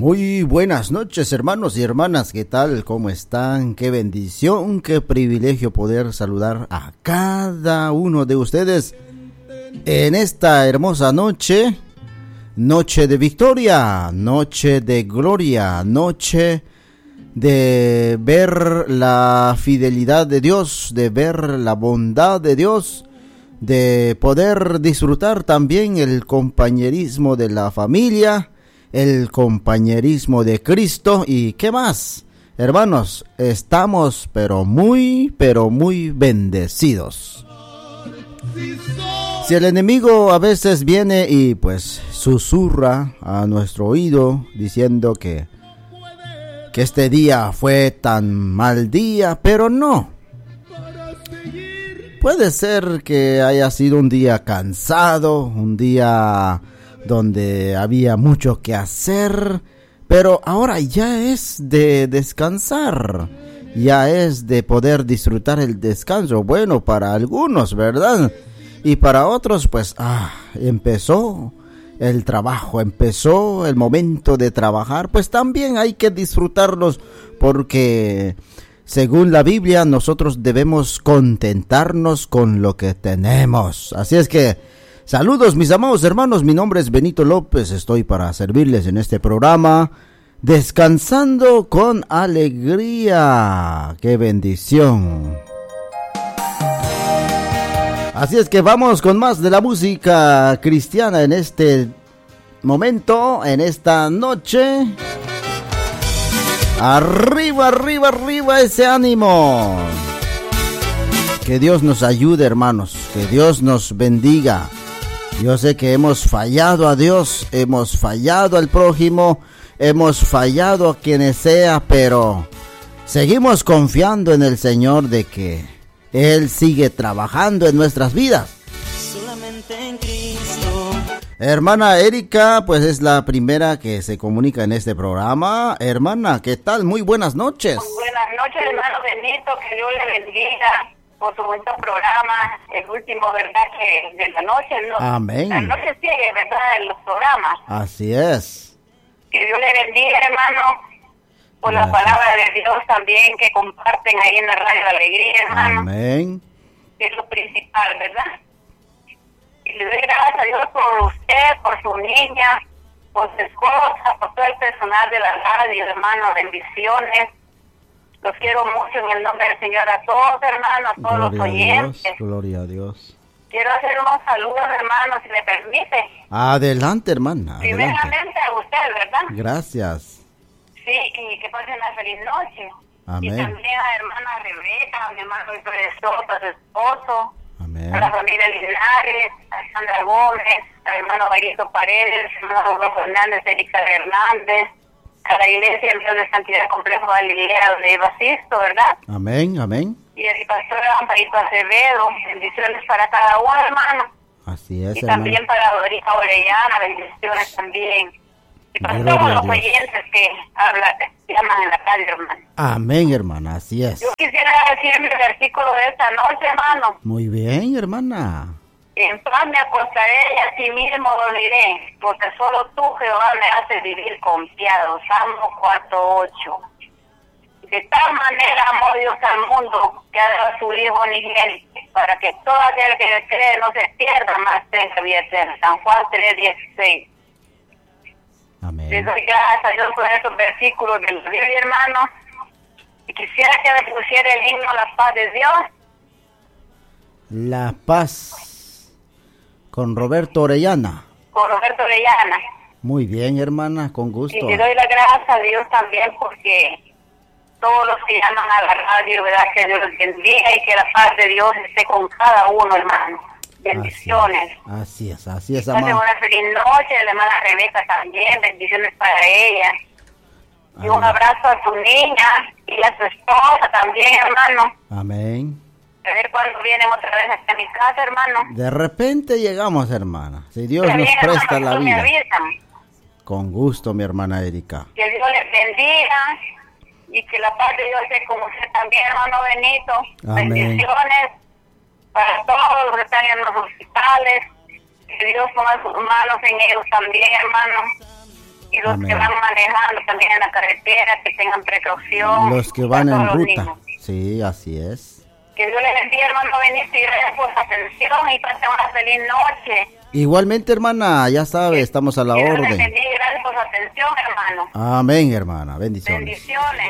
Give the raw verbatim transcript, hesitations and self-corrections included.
Muy buenas noches, hermanos y hermanas, ¿qué tal? ¿Cómo están? Qué bendición, qué privilegio poder saludar a cada uno de ustedes en esta hermosa noche, noche de victoria, noche de gloria, noche de ver la fidelidad de Dios, de ver la bondad de Dios, de poder disfrutar también el compañerismo de la familia, el compañerismo de Cristo y qué más. Hermanos, estamos pero muy, pero muy bendecidos. Si el enemigo a veces viene y pues susurra a nuestro oído diciendo que, que este día fue tan mal día, pero no. Puede ser que haya sido un día cansado, un día donde había mucho que hacer, pero ahora ya es de descansar, ya es de poder disfrutar el descanso. Bueno, para algunos, ¿verdad? Y para otros, pues, ah, empezó el trabajo, empezó el momento de trabajar, pues también hay que disfrutarlos porque según la Biblia nosotros debemos contentarnos con lo que tenemos. Así es que saludos mis amados hermanos, mi nombre es Benito López, estoy para servirles en este programa, Descansando con Alegría. ¡Qué bendición! Así es que vamos con más de la música cristiana en este momento, en esta noche. Arriba, arriba, arriba ese ánimo. Que Dios nos ayude, hermanos, que Dios nos bendiga. Yo sé que hemos fallado a Dios, hemos fallado al prójimo, hemos fallado a quienes sea, pero seguimos confiando en el Señor de que Él sigue trabajando en nuestras vidas. Solamente en Cristo. Hermana Erika, pues es la primera que se comunica en este programa. Hermana, ¿qué tal? Muy buenas noches. Muy buenas noches, hermano Benito, que Dios le bendiga por su bonito programa, el último, ¿verdad?, que de la noche, ¿no? Amén. La noche sigue, ¿verdad?, en los programas. Así es. Que Dios le bendiga, hermano, por Gracias. La palabra de Dios también que comparten ahí en la Radio de Alegría, hermano. Amén. Que es lo principal, ¿verdad? Y le doy gracias a Dios por usted, por su niña, por su esposa, por todo el personal de la radio, hermano, bendiciones. Los quiero mucho en el nombre del Señor a todos, hermanos, a todos Gloria los oyentes. A Dios, gloria a Dios. Quiero hacer unos saludos, hermanos, si me permite. Adelante, hermana. Primeramente adelante. a usted, ¿verdad? Gracias. Sí, y que pasen una feliz noche. Amén. Y también a la hermana Rebeca, a mi hermano Víctor Soto, a su esposo. Amén. A la familia Linares, a Sandra Gómez, al hermano Barito Paredes, al hermano Rodolfo Hernández, Erika Hernández, a la iglesia Dios de Santidad Complejo Galilea, donde iba Sisto, ¿verdad? Amén, amén. Y el pastor Amparito Acevedo, bendiciones para cada uno, hermano. Así es, y hermano. también para Dorica Orellana, bendiciones también. Y para Gloria todos los a Dios. oyentes que hablan, llaman en la radio, hermano. Amén, hermana, así es. Yo quisiera decir mi versículo de esta noche, hermano. Muy bien, hermana. En paz me acostaré y a sí mismo dormiré, porque solo tú, Jehová, me haces vivir confiado. Salmo cuatro ocho. De tal manera amó Dios al mundo que ha dado a su Hijo unigénito, para que todo aquel que le cree no se pierda, mas tenga vida eterna. San Juan tres dieciséis. Amén. Les doy gracias a Dios por esos versículos de la Biblia, hermano. Y quisiera que me pusiera el himno La Paz de Dios. La Paz. Con Roberto Orellana. Con Roberto Orellana. Muy bien, hermana, con gusto. Y le doy la gracias a Dios también porque todos los que llaman a la radio, ¿verdad? Que Dios los bendiga y que la paz de Dios esté con cada uno, hermano. Bendiciones. Así es, así es, amado. Una feliz noche, la hermana Rebeca también, bendiciones para ella. Y un abrazo a su niña y a su esposa también, hermano. Amén. A ver cuándo vienen otra vez hasta mi casa, hermano. De repente llegamos, hermana. Si Dios nos bien, presta hermano, la me vida. avisan. Con gusto, mi hermana Erika. Que Dios les bendiga y que la paz de Dios esté con usted también, hermano Benito. Amén. Bendiciones para todos los que están en los hospitales. Que Dios ponga sus manos en ellos también, hermano. Y los Amén. que van manejando también en la carretera, que tengan precaución. Los que van a en todos los ruta. niños. Sí, así es. Que Dios les bendiga, hermano Benito, y gracias por su atención y pasen una feliz noche. Igualmente, hermana, ya sabe, estamos a la Que Dios les orden. bendiga y gracias por su atención, hermano. Amén, hermana. Bendiciones. Bendiciones.